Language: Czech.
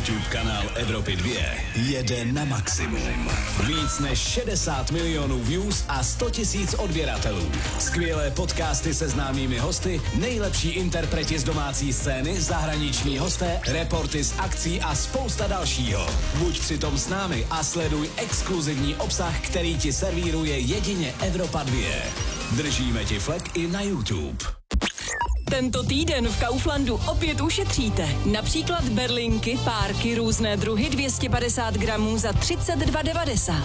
YouTube kanál Evropy 2 jede na maximum. Víc než 60 milionů views a 100 000 odběratelů. Skvělé podcasty se známými hosty, nejlepší interpreti z domácí scény, zahraniční hosté, reporty z akcí a spousta dalšího. Buď přitom s námi a sleduj exkluzivní obsah, který ti servíruje jedině Evropa 2. Držíme ti flek i na YouTube. Tento týden v Kauflandu opět ušetříte. Například berlinky, párky, různé druhy 250 gramů za 32,90.